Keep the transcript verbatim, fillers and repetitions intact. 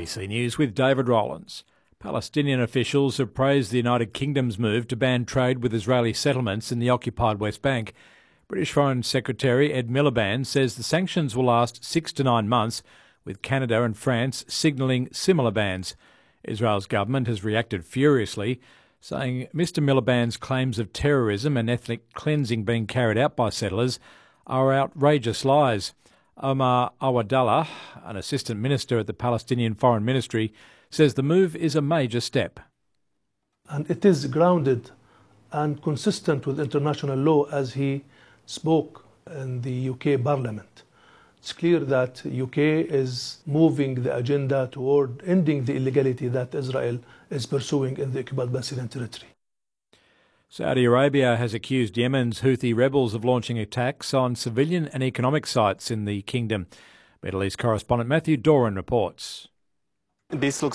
B C News with David Rowlands. Palestinian officials have praised the United Kingdom's move to ban trade with Israeli settlements in the occupied West Bank. British Foreign Secretary Ed Miliband says the sanctions will last six to nine months, with Canada and France signalling similar bans. Israel's government has reacted furiously, saying Mr Miliband's claims of terrorism and ethnic cleansing being carried out by settlers are outrageous lies. Omar Awadallah, an assistant minister at the Palestinian Foreign Ministry, says the move is a major step. And it is grounded and consistent with international law, as he spoke in the U K Parliament. It's clear that U K is moving the agenda toward ending the illegality that Israel is pursuing in the occupied Palestinian territory. Saudi Arabia has accused Yemen's Houthi rebels of launching attacks on civilian and economic sites in the kingdom. Middle East correspondent Matthew Doran reports. This looks